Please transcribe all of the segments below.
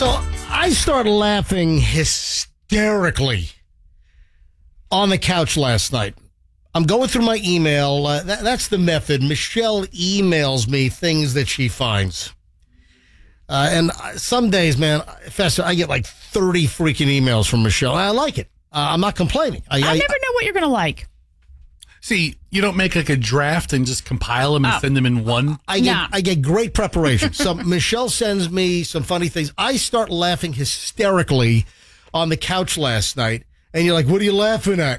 So I started laughing hysterically on the couch last night. I'm going through my email. That's the method. Michelle emails me things that she finds. And some days, man, Fester, I get like 30 freaking emails from Michelle. I like it. I'm not complaining. I never know what you're going to like. See, you don't make like a draft and just compile them and send them in one? I get great preparation. So Michelle sends me some funny things. I start laughing hysterically on the couch last night. And you're like, what are you laughing at?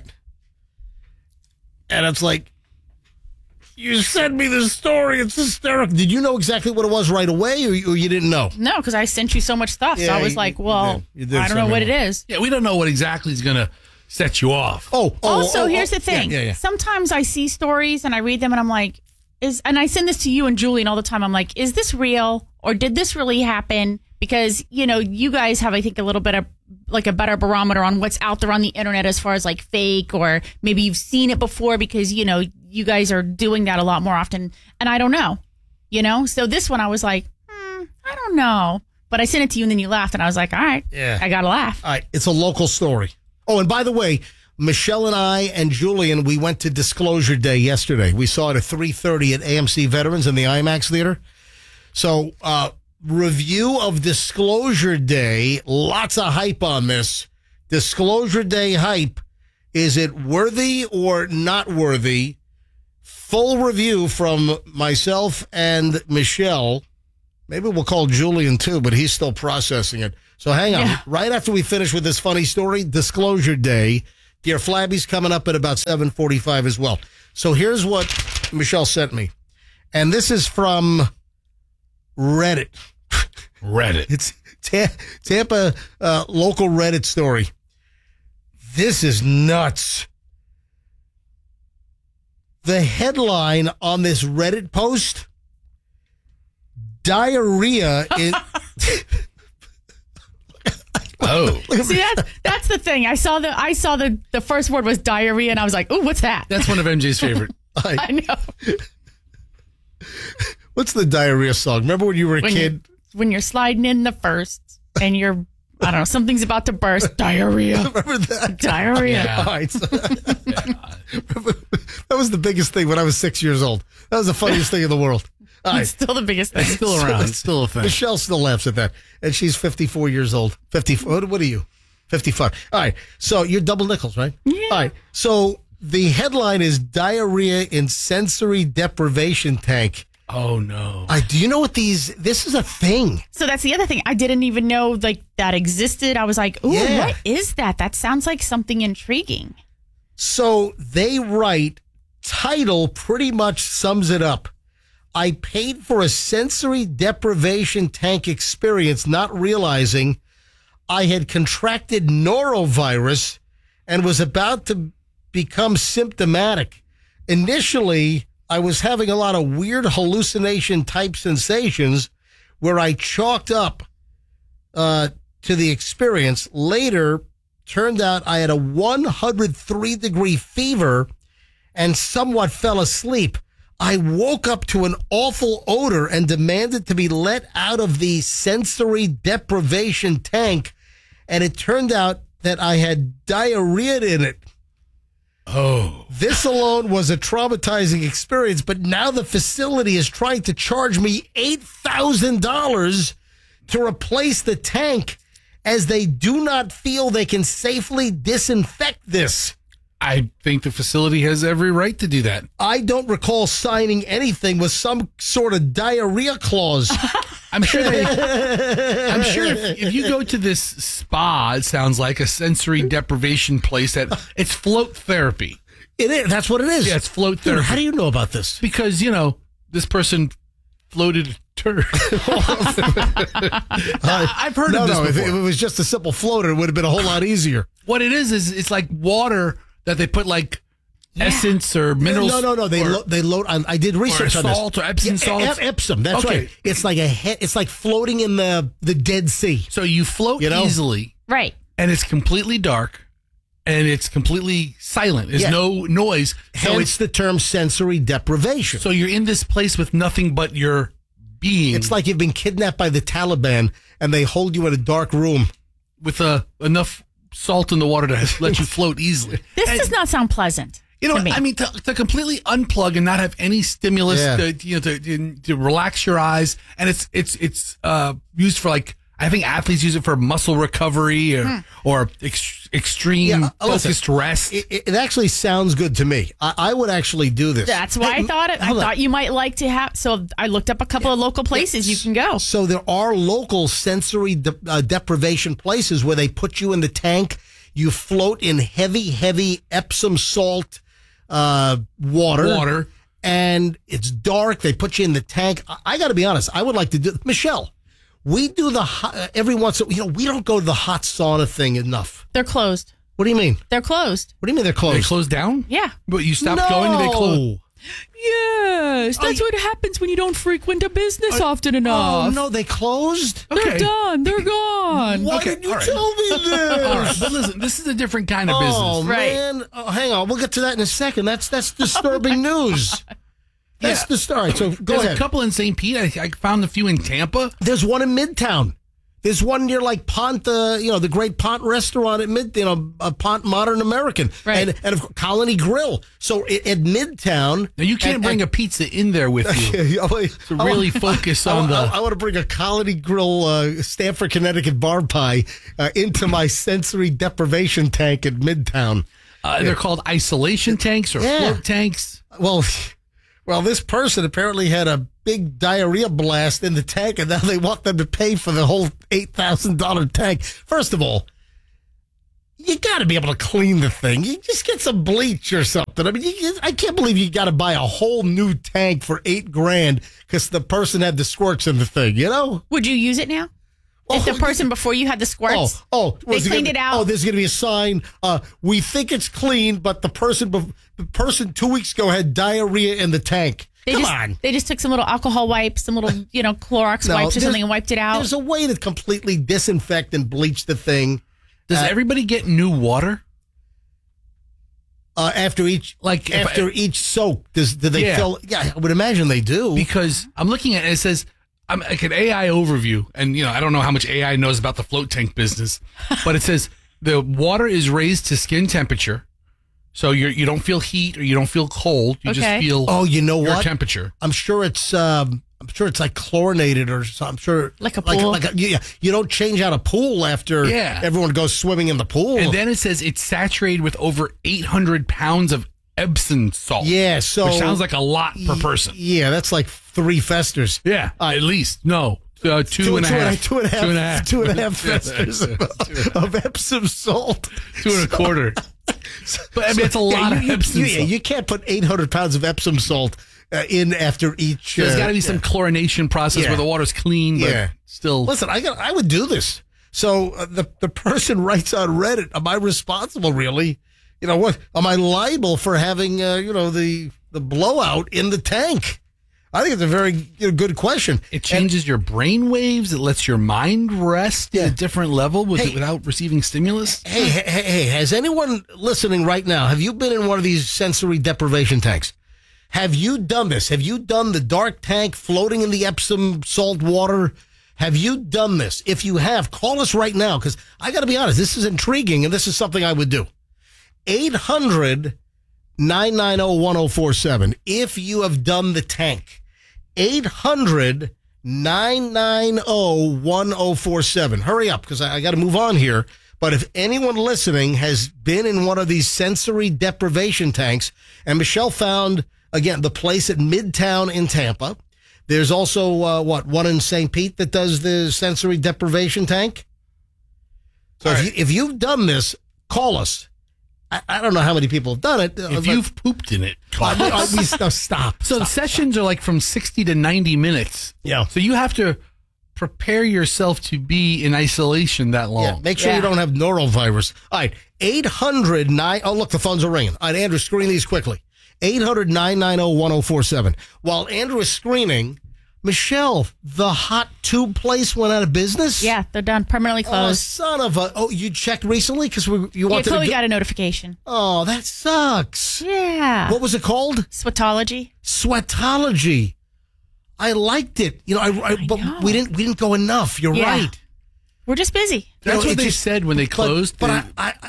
And it's like, you sent me this story. It's hysterical. Did you know exactly what it was right away, or you didn't know? No, because I sent you so much stuff. Yeah, so I was like, well, I don't know what it is. Yeah, we don't know what exactly is going to set you off. Also, here's the thing. Yeah. Sometimes I see stories and I read them and I'm like, and I send this to you and Julian all the time. I'm like, is this real or did this really happen? Because, you guys have, I think, a little bit of like a better barometer on what's out there on the internet as far as like fake, or maybe you've seen it before because, you guys are doing that a lot more often. And I don't know, So this one I was like, I don't know. But I sent it to you and then you laughed and I was like, all right, I got to laugh. All right. It's a local story. Oh, and by the way, Michelle and I and Julian, we went to Disclosure Day yesterday. We saw it at 3:30 at AMC Veterans in the IMAX Theater. So, review of Disclosure Day, lots of hype on this. Disclosure Day hype. Is it worthy or not worthy? Full review from myself and Michelle. Maybe we'll call Julian too, but he's still processing it. So hang on. Yeah. Right after we finish with this funny story, Disclosure Day. Dear Flabby's coming up at about 7:45 as well. So here's what Michelle sent me. And this is from Reddit. It's Tampa local Reddit story. This is nuts. The headline on this Reddit post: diarrhea in... Oh, see, that's the thing. I saw the first word was diarrhea, and I was like, "Ooh, what's that?" That's one of MJ's favorite. I know. What's the diarrhea song? Remember when you were a kid? When you're sliding in the first, and you're, I don't know, something's about to burst. Diarrhea. Remember that? Diarrhea. Yeah. All right. So, that was the biggest thing when I was 6 years old. That was the funniest thing in the world. It's still the biggest thing. It's still around. It's still a thing. Michelle still laughs at that. And she's 54 years old. 54. What are you? 55. All right. So you're double nickels, right? Yeah. All right. So the headline is diarrhea in sensory deprivation tank. Oh, no. Do you know what this is a thing. So that's the other thing. I didn't even know like that existed. I was like, ooh, What is that? That sounds like something intriguing. So they write, title pretty much sums it up. I paid for a sensory deprivation tank experience, not realizing I had contracted norovirus and was about to become symptomatic. Initially, I was having a lot of weird hallucination type sensations where I chalked up to the experience. Later, turned out I had a 103-degree fever and somewhat fell asleep. I woke up to an awful odor and demanded to be let out of the sensory deprivation tank, and it turned out that I had diarrhea in it. Oh. This alone was a traumatizing experience, but now the facility is trying to charge me $8,000 to replace the tank, as they do not feel they can safely disinfect this. I think the facility has every right to do that. I don't recall signing anything with some sort of diarrhea clause. I'm sure if you go to this spa, it sounds like a sensory deprivation place it's float therapy. It is. That's what it is. Yeah, it's float therapy. Dude, how do you know about this? Because, this person floated a turd. I've heard of this before. If it was just a simple floater, it would have been a whole lot easier. What it is it's like water that they put like essence or minerals. No. They load. I did research on this. Salt or Epsom salt. Epsom. That's right. It's like it's like floating in the Dead Sea. So you float easily, right? And it's completely dark, and it's completely silent. There's no noise. Hence the term sensory deprivation. So you're in this place with nothing but your being. It's like you've been kidnapped by the Taliban and they hold you in a dark room. With enough salt in the water to let you float easily. This does not sound pleasant. You know, I mean, to completely unplug and not have any stimulus to relax your eyes, and it's used for, like, I think athletes use it for muscle recovery or extreme focused rest. It actually sounds good to me. I would actually do this. That's why I thought it. I thought you might like to have. So I looked up a couple of local places you can go. So there are local sensory deprivation places where they put you in the tank. You float in heavy Epsom salt water, and it's dark. They put you in the tank. I got to be honest. I would like to do. Michelle, we do every once in a while. We don't go to the hot sauna thing enough. They're closed. What do you mean? They're closed. What do you mean they're closed? They closed down? Yeah. But you stopped going and they closed? Yes. That's what happens when you don't frequent a business often enough. Oh, no, they closed? They're done. They're gone. Why didn't you tell me this? All right, but listen, this is a different kind of business. Oh, man. Oh, hang on. We'll get to that in a second. That's disturbing news. That's the start. So go There's ahead. a couple in St. Pete. I found a few in Tampa. There's one in Midtown. There's one near like Pont, the great Pont restaurant at Pont Modern American. Right. And of course, Colony Grill. So at Midtown. Now, you can't bring a pizza in there with you to really focus on I want to bring a Colony Grill Stamford, Connecticut bar pie into my sensory deprivation tank at Midtown. They're called isolation tanks or float tanks. Well, this person apparently had a big diarrhea blast in the tank, and now they want them to pay for the whole $8,000 tank. First of all, you got to be able to clean the thing. You just get some bleach or something. I mean, I can't believe you got to buy a whole new tank for $8,000 because the person had the squirts in the thing. You know? Would you use it now? If the person before you had the squirts, they cleaned it out. Oh, there's going to be a sign. We think it's clean, but the person 2 weeks ago had diarrhea in the tank. Come on. They just took some little alcohol wipes, some little, Clorox wipes or something and wiped it out. There's a way to completely disinfect and bleach the thing. Does everybody get new water? After each soak, do they fill? Yeah, I would imagine they do. Because I'm looking at it, it says, I'm like an AI overview, and I don't know how much AI knows about the float tank business, but it says the water is raised to skin temperature, so you don't feel heat or you don't feel cold. You just feel your temperature. I'm sure it's like chlorinated or something. I'm sure like a pool. You don't change out a pool after everyone goes swimming in the pool. And then it says it's saturated with over 800 pounds of Epsom salt. Yeah, so which sounds like a lot per person. Yeah, that's like 3 festers. Yeah, at least. No, two and a half festers of Epsom salt. 2 1/4. But I mean, it's a lot of Epsom salt. You can't put 800 pounds of Epsom salt in after each. There's got to be some chlorination process where the water's clean, but still. Listen, I would do this. So the person writes on Reddit, am I responsible really? What am I liable for having the blowout in the tank? I think it's a very good question. It changes your brain waves. It lets your mind rest at a different level without receiving stimulus. Hey, has anyone listening right now, have you been in one of these sensory deprivation tanks? Have you done this? Have you done the dark tank floating in the Epsom salt water? Have you done this? If you have, call us right now, because I got to be honest, this is intriguing, and this is something I would do. 800-990-1047. If you have done the tank, 800-990-1047. Hurry up, because I got to move on here. But if anyone listening has been in one of these sensory deprivation tanks, and Michelle found, again, the place at Midtown in Tampa. There's also, one in St. Pete that does the sensory deprivation tank? So if you've done this, call us. I don't know how many people have done it. If you've pooped in it, stop. So the sessions are like from 60 to 90 minutes. Yeah. So you have to prepare yourself to be in isolation that long. Yeah, make sure you don't have norovirus. All right, 800-9... Oh, look, the phones are ringing. All right, Andrew, screen these quickly. 800-990-1047. While Andrew is screening, Michelle, the Hot Tube place went out of business? Yeah, they're done. Permanently closed. Oh, son of a... Oh, you checked recently? Because you wanted to... got a notification. Oh, that sucks. Yeah. What was it called? Sweatology. Sweatology. I liked it. But we didn't go enough. You're right. We're just busy. That's what they said when they closed. But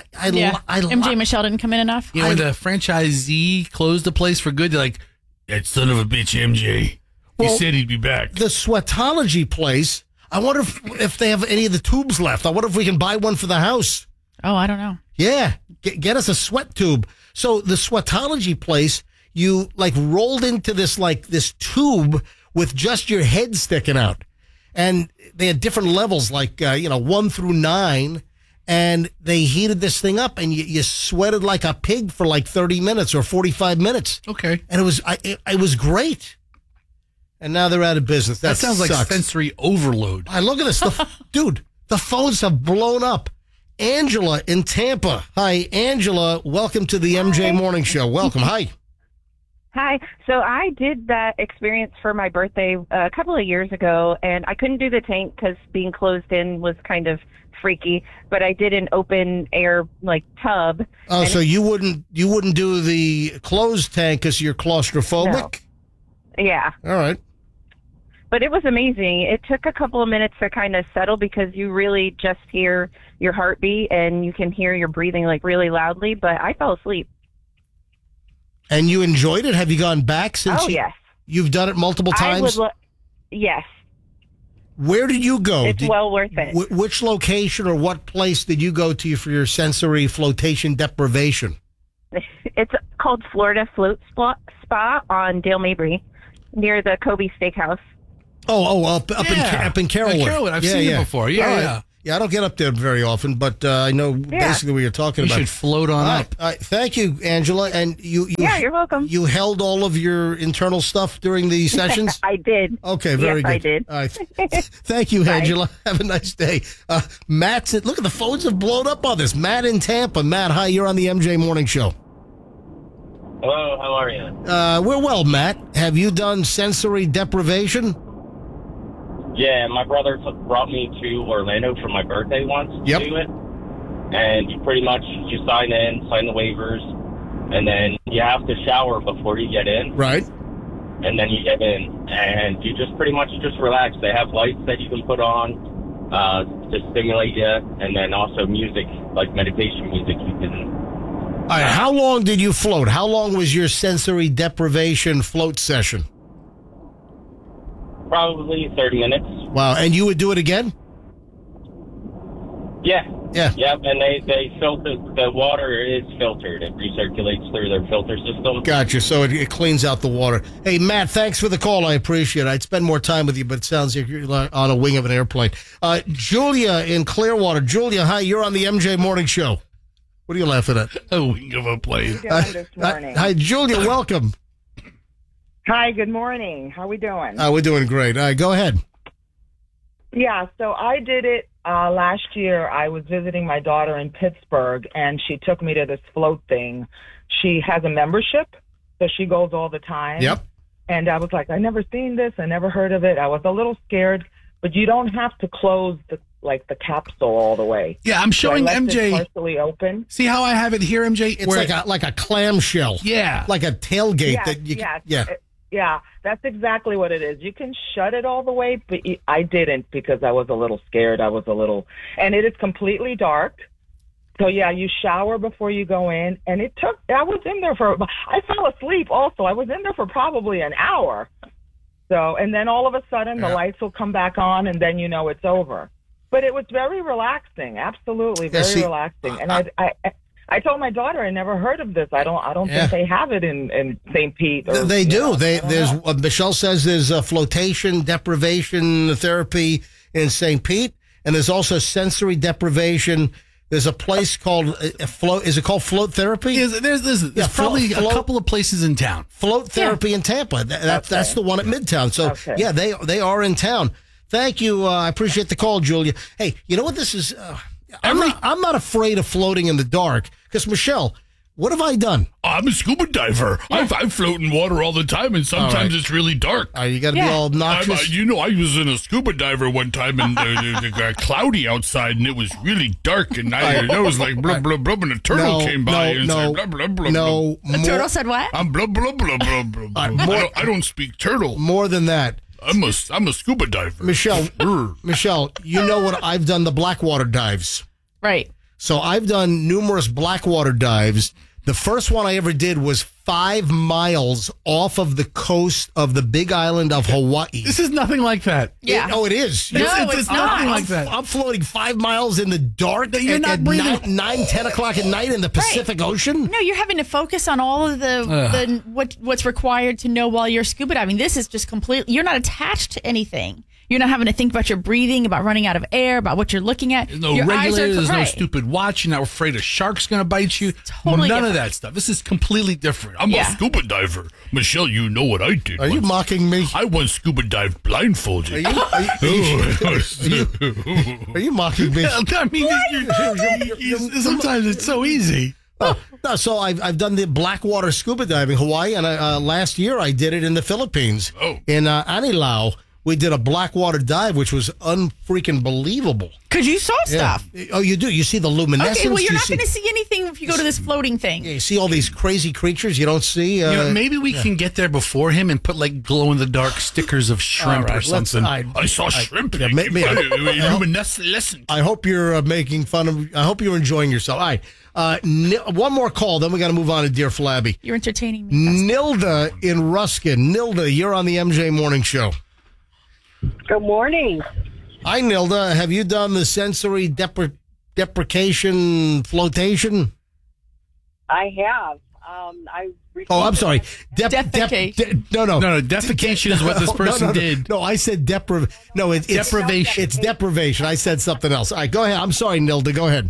MJ Michelle didn't come in enough. When the franchisee closed the place for good, they're like, that son of a bitch, MJ. He said he'd be back. The Sweatology place, I wonder if they have any of the tubes left. I wonder if we can buy one for the house. Oh, I don't know. Yeah. Get us a sweat tube. So the Sweatology place, you rolled into this tube with just your head sticking out. And they had different levels, 1 through 9. And they heated this thing up, and you sweated like a pig for 30 minutes or 45 minutes. Okay. And it was great. And now they're out of business. That sounds sucks. like sensory overload. Look at this. Dude, the phones have blown up. Angela in Tampa. Hi, Angela. Welcome to the MJ Morning Show. Welcome. Hi. Hi. So I did that experience for my birthday a couple of years ago, and I couldn't do the tank because being closed in was kind of freaky, but I did an open air tub. Oh, so you wouldn't do the closed tank because you're claustrophobic? No. Yeah. All right. But it was amazing. It took a couple of minutes to kind of settle because you really just hear your heartbeat and you can hear your breathing really loudly, but I fell asleep. And you enjoyed it? Have you gone back since? Oh, yes. You've done it multiple times? Yes. Where did you go? It's well worth it. Which location or what place did you go to for your sensory flotation deprivation? It's called Florida Float Spa on Dale Mabry, near the Kobe Steakhouse. Up in Carrollwood. Carrollwood. I've seen it before. Yeah. Yeah, I don't get up there very often, but I know basically what you're talking about. You should float on up. Thank you, Angela. And you're welcome. You held all of your internal stuff during the sessions? I did. Okay, very good. I did. All right. Thank you, Angela. Have a nice day. Matt's look at the phones have blown up on this. Matt in Tampa. Matt, hi, you're on the MJ Morning Show. Hello, how are you? We're well, Matt. Have you done sensory deprivation? Yeah, my brother brought me to Orlando for my birthday once to do it. And you sign the waivers, and then you have to shower before you get in. Right. And then you get in, and you just pretty much just relax. They have lights that you can put on to stimulate you, and then also music, like meditation music you can... All right, how long did you float? How long was your sensory deprivation float session? Probably 30 minutes. Wow, and you would do it again? Yeah. Yeah. Yep, and they filter, the water is filtered. It recirculates through their filter system. Gotcha, so it cleans out the water. Hey, Matt, thanks for the call. I appreciate it. I'd spend more time with you, but it sounds like you're on a wing of an airplane. Julia in Clearwater. Julia, hi, you're on the MJ Morning Show. What are you laughing at? A wing of a plane. This morning. Hi, Julia, welcome. Hi, good morning. How we doing? We're doing great. All right, go ahead. Yeah, so I did it last year. I was visiting my daughter in Pittsburgh, and she took me to this float thing. She has a membership, so she goes all the time. Yep. And I was like, I never seen this. I never heard of it. I was a little scared, but you don't have to close the capsule all the way. Yeah, I'm showing MJ. It partially open. See how I have it here, MJ? It's like a clamshell. Yeah. Like a tailgate. Yes, that you yes. Yeah. Yeah, that's exactly what it is. You can shut it all the way, but I didn't because I was a little scared. And it is completely dark. So, yeah, you shower before you go in. And I was in there I fell asleep also. I was in there for probably an hour. So, and then all of a sudden the lights will come back on and then you know it's over. But it was very relaxing. Absolutely. Very relaxing. And I told my daughter I never heard of this. I don't think they have it in St. Pete. They do. Michelle says there's a flotation deprivation therapy in St. Pete, and there's also sensory deprivation. There's a place called Float. Is it called Float Therapy? There's probably a couple of places in town. Float Therapy in Tampa. That's the one at Midtown. So yeah, they are in town. Thank you. I appreciate the call, Julia. Hey, you know what this is? I'm not afraid of floating in the dark because, Michelle, what have I done? I'm a scuba diver. I float in water all the time, and sometimes it's really dark. You got to be all obnoxious. I was in a scuba diver one time, and it got cloudy outside, and it was really dark, and it was like blah, blah, blah, and a turtle came by and said blah, blah, blah, blah. The turtle said what? I'm blah, blah, blah, blah, blah, blah. I don't speak turtle. More than that. I'm a scuba diver. Michelle, you know what? I've done the Blackwater dives. Right. So I've done numerous Blackwater dives. The first one I ever did was 5 miles off of the coast of the big island of Hawaii. This is nothing like that. Yeah. It is. No, it's not. Nothing like that. I'm floating 5 miles in the dark. You're not breathing. 9, 10 o'clock at night in the Pacific Ocean. No, you're having to focus on all of the what's required to know while you're scuba diving. This is just completely. You're not attached to anything. You're not having to think about your breathing, about running out of air, about what you're looking at. There's no your regulator. There's no right. stupid watch. You're not afraid a shark's going to bite you. Totally None of different. that stuff. This is completely different. I'm a scuba diver. Michelle, you know what I did. Are you mocking me? I once scuba dived blindfolded. Are you mocking me? I mean, sometimes it's so easy. No, so I've done the Blackwater scuba diving, Hawaii, and last year I did it in the Philippines. Oh. In Anilao, we did a Blackwater dive, which was unfreaking believable. Because you saw stuff. Oh, you do? You see the luminescence? Okay, well, you're not going to see anything if you go to this floating thing. Yeah, you see all these crazy creatures you don't see. Maybe we can get there before him and put like glow-in-the-dark stickers of shrimp or something. I saw shrimp. Luminescent. I hope you're making fun of. I hope you're enjoying yourself. All right. One more call, then we got to move on to Dear Flabby. You're entertaining me. Nilda in Ruskin. Nilda, you're on the MJ Morning Show. Good morning. Hi, Nilda. Have you done the sensory deprecation flotation? I have. I'm sorry. Defecate. No. Defecation is what this person did. No, I said it's deprivation. It's deprivation. I said something else. All right, go ahead. I'm sorry, Nilda. Go ahead.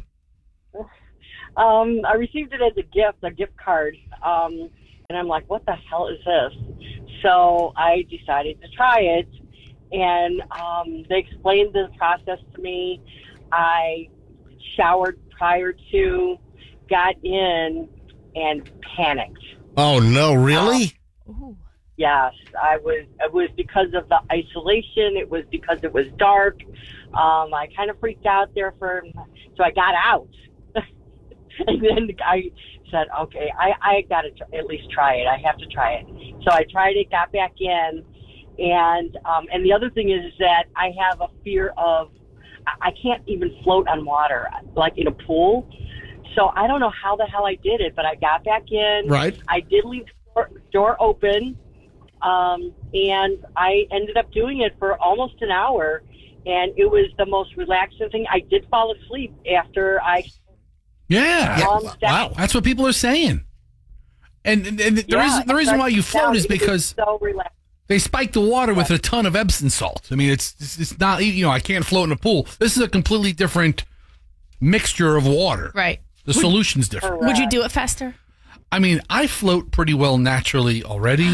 I received it as a gift card. And I'm like, what the hell is this? So I decided to try it. And they explained the process to me. I showered prior to, got in, and panicked. Oh, no, really? Yes, it was because of the isolation. It was because it was dark. I kind of freaked out there so I got out. And then I said, okay, I got to at least try it. I have to try it. So I tried it, got back in. And the other thing is that I have a fear of, I can't even float on water, like in a pool. So I don't know how the hell I did it, but I got back in. Right. I did leave the door open, and I ended up doing it for almost an hour, and it was the most relaxing thing. I did fall asleep after I... Yeah. Wow. That's what people are saying. And the reason why you float is because... so relaxing. They spike the water with a ton of Epsom salt. I mean, it's not, I can't float in a pool. This is a completely different mixture of water. Right. The solution's different. Would you do it faster? I mean, I float pretty well naturally already.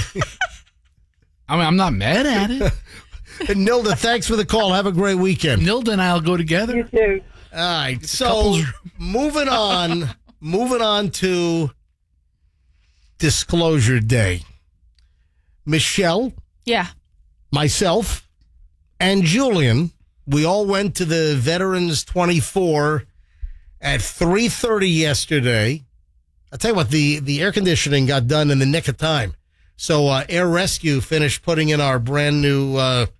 I mean, I'm not mad at it. And Nilda, thanks for the call. Have a great weekend. Nilda and I'll go together. You too. All right. So moving on to Disclosure Day. Michelle, Yeah. myself, and Julian, we all went to the Veterans 24 at 3:30 yesterday. I'll tell you what, the air conditioning got done in the nick of time. So Air Rescue finished putting in our brand new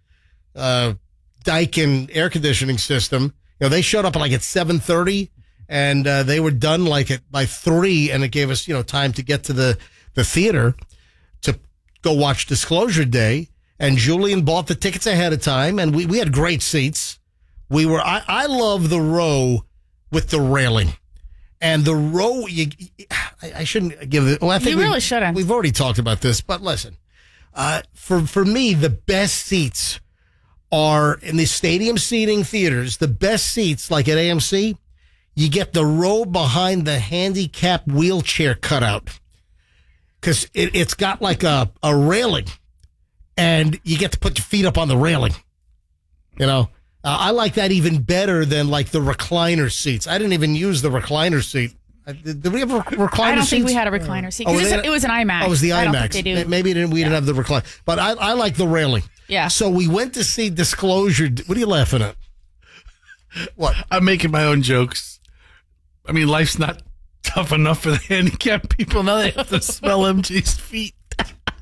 Daikin air conditioning system. They showed up like at 7:30, and they were done by 3, and it gave us time to get to the theater to go watch Disclosure Day. And Julian bought the tickets ahead of time, and we had great seats. I love the row with the railing. And the row, I shouldn't give it. Well, I think you really shouldn't. We've already talked about this, but listen, for me, the best seats are in the stadium seating theaters. The best seats, like at AMC, you get the row behind the handicap wheelchair cutout, because it's got like a railing, and you get to put your feet up on the railing. I like that even better than like the recliner seats. I didn't even use the recliner seat. Did we have recliner seats? I don't think we had a recliner seat. It was an IMAX. Oh, it was the IMAX. I don't think they do. Maybe we didn't have the recliner. But I like the railing. Yeah. So we went to see Disclosure. What are you laughing at? What? I'm making my own jokes. I mean, life's not tough enough for the handicapped people. Now they have to smell MJ's feet.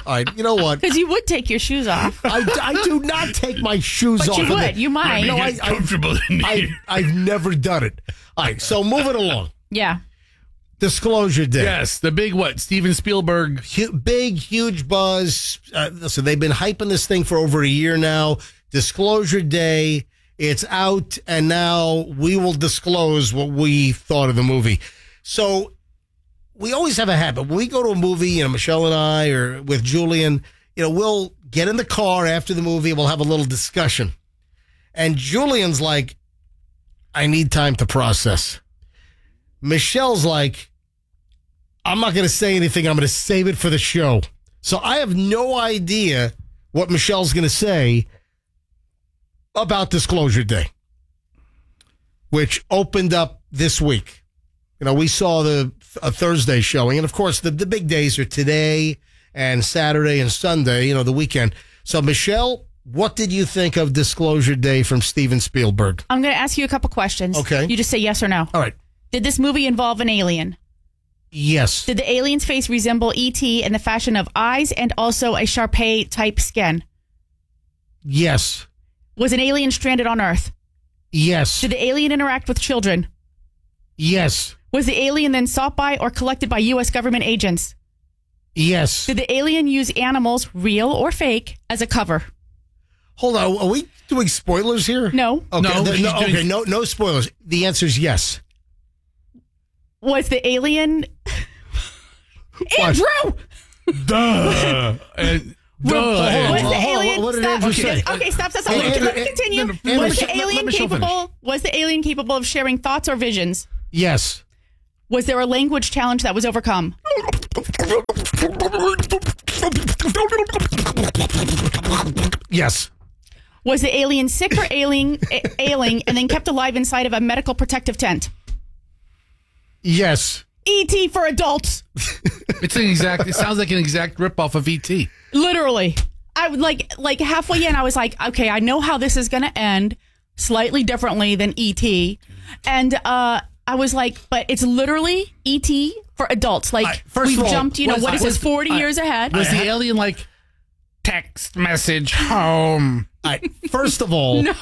All right, you know what? Because you would take your shoes off. I do not take my shoes But off. you would. You might. No, comfortable in here. I've never done it. All right, so moving along. Yeah. Disclosure Day. Yes, the big what? Steven Spielberg. Big, huge buzz. So they've been hyping this thing for over a year now. Disclosure Day. It's out, and now we will disclose what we thought of the movie. So we always have a habit. When we go to a movie, Michelle and I, or with Julian, we'll get in the car after the movie. We'll have a little discussion. And Julian's like, I need time to process. Michelle's like, I'm not going to say anything. I'm going to save it for the show. So I have no idea what Michelle's going to say about Disclosure Day, which opened up this week. We saw a Thursday showing. And, of course, the big days are today and Saturday and Sunday, the weekend. So, Michelle, what did you think of Disclosure Day from Steven Spielberg? I'm going to ask you a couple questions. Okay. You just say yes or no. All right. Did this movie involve an alien? Yes. Did the alien's face resemble E.T. in the fashion of eyes and also a Shar-Pei-type skin? Yes. Was an alien stranded on Earth? Yes. Did the alien interact with children? Yes. Was the alien then sought by or collected by U.S. government agents? Yes. Did the alien use animals, real or fake, as a cover? Hold on. Are we doing spoilers here? No. Okay. No spoilers. The answer is yes. Was the alien... Andrew! Duh. Was the alien... What did Andrew say? Okay, stop. Let me continue. Was the alien capable of sharing thoughts or visions? Yes. Was there a language challenge that was overcome? Yes. Was the alien sick or ailing and then kept alive inside of a medical protective tent? Yes. E.T. for adults. It sounds like an exact ripoff of E.T. Literally. I would like halfway in, I was like, okay, I know how this is going to end slightly differently than E.T. And I was like, but it's literally E.T. for adults. We've jumped, what is this, 40 years ahead? Was the alien text message home? First of all. No.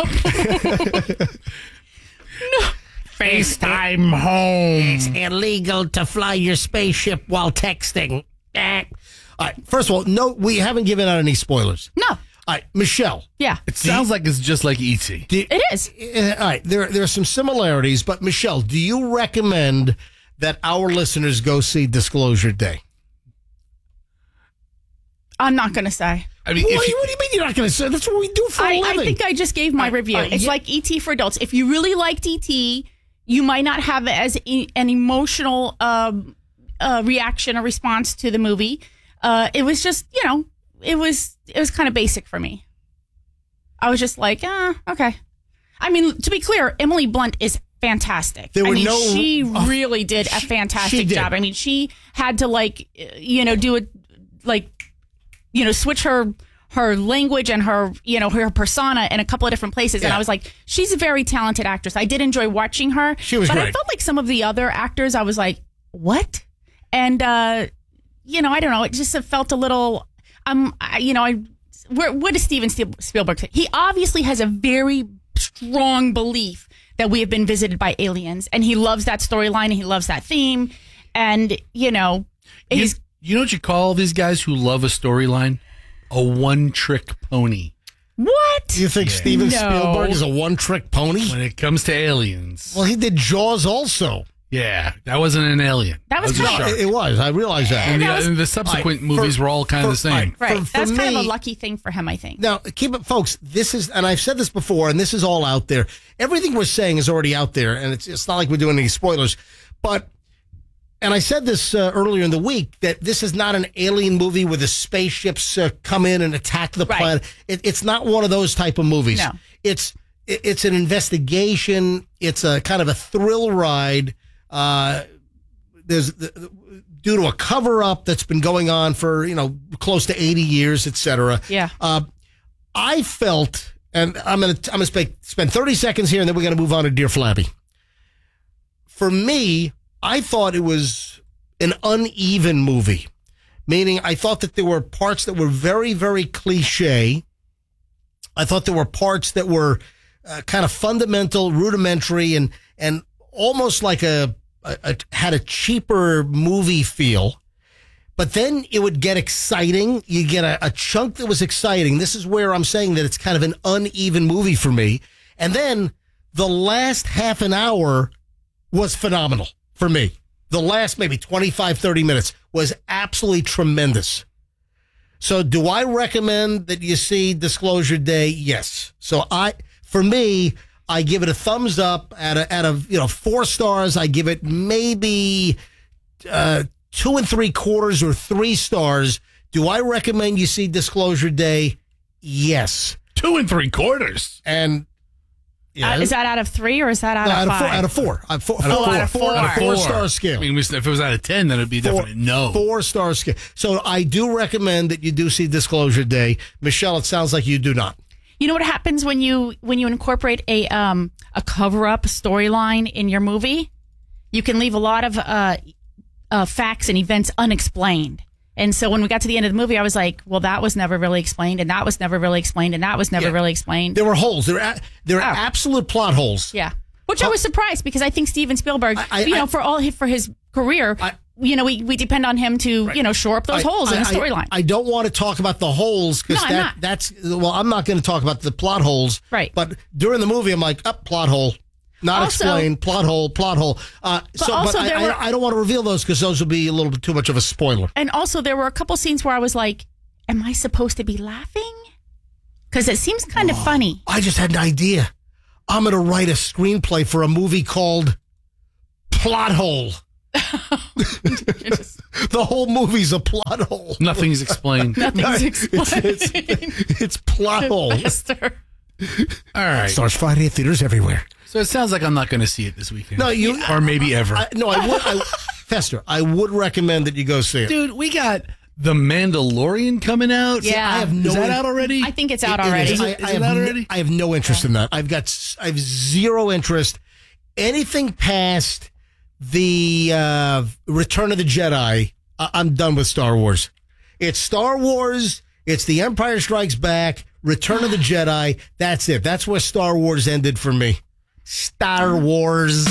No. FaceTime home. It's illegal to fly your spaceship while texting. All right. First of all, no, we haven't given out any spoilers. No. All right, Michelle. Yeah. It sounds like it's just like E.T. It is. All right. There are some similarities, but Michelle, do you recommend that our listeners go see Disclosure Day? I'm not going to say. I mean, what do you mean you're not going to say? That's what we do for a living. I think I just gave my review. It's like E.T. for adults. If you really liked E.T., you might not have as an emotional reaction or response to the movie. It was just, it was kind of basic for me. I was just like, okay. I mean, to be clear, Emily Blunt is fantastic. She really did a fantastic job. I mean, she had to do it, switch her language and her persona in a couple of different places. Yeah. And I was like, she's a very talented actress. I did enjoy watching her. She was great. I felt like some of the other actors, I was like, what? And, I don't know. It just felt a little, what does Steven Spielberg say? He obviously has a very strong belief that we have been visited by aliens. And he loves that storyline and he loves that theme. And, he's... You know what you call these guys who love a storyline? A one-trick pony. What? You think Steven Spielberg is a one-trick pony? When it comes to aliens. Well, he did Jaws also. Yeah, that wasn't an alien. That was kind of... It was. I realize that. And the subsequent movies were all kind of the same. Right. That's kind of a lucky thing for him, I think. Now, keep it, folks, this is, and I've said this before, and this is all out there. Everything we're saying is already out there, and it's not like we're doing any spoilers. But, and I said this earlier in the week, that this is not an alien movie where the spaceships come in and attack the planet. It's not one of those type of movies. No. It's an investigation. It's a kind of a thrill ride. There's due to a cover up that's been going on for, close to 80 years, et cetera. Yeah. I felt, and I'm going to spend 30 seconds here and then we're going to move on to Dear Flabby. For me, I thought it was an uneven movie meaning I thought that there were parts that were very, very cliche. I thought there were parts that were kind of fundamental, rudimentary, and almost like had a cheaper movie feel. But then it would get exciting. You get a chunk that was exciting. This is where I'm saying that it's kind of an uneven movie for me. And then the last half an hour was phenomenal for me. The last maybe 25, 30 minutes was absolutely tremendous. So do I recommend that you see Disclosure Day? Yes. So for me, I give it a thumbs up out of 4 stars. I give it maybe 2 3/4 or 3 stars. Do I recommend you see Disclosure Day? Yes. 2 3/4. And is that out of 3 or is that out of 5? Out of 4. Out of 4-star scale. I mean, if it was out of 10, then it'd be definitely no. 4-star scale. So I do recommend that you do see Disclosure Day. Michelle, it sounds like you do not. You know what happens when you incorporate a cover-up storyline in your movie? You can leave a lot of facts and events unexplained. And so when we got to the end of the movie, I was like, well, that was never really explained, and that was never really explained, and that was never really explained. There were holes. There are absolute plot holes. Yeah. Which I was surprised, because I think Steven Spielberg, for his career, we depend on him to, shore up those holes in the storyline. I don't want to talk about the holes, because I'm not going to talk about the plot holes. Right. But during the movie, I'm like, plot hole. Not explained, plot hole. I don't want to reveal those, because those would be a little bit too much of a spoiler. And also, there were a couple scenes where I was like, am I supposed to be laughing? Because it seems kind of funny. I just had an idea. I'm going to write a screenplay for a movie called Plot Hole. The whole movie's a plot hole. Nothing's explained. Nothing's explained. It's plot hole. All right. Stars Friday at theaters everywhere. So it sounds like I'm not going to see it this weekend. No, or maybe ever. Fester, I would recommend that you go see it. Dude, we got The Mandalorian coming out. Yeah. Is that out already? I think it's out already. Is it out already? I have no interest in that. I have zero interest. Anything past the Return of the Jedi, I'm done with Star Wars. It's Star Wars. It's The Empire Strikes Back, Return of the Jedi. That's it. That's where Star Wars ended for me. Star Wars.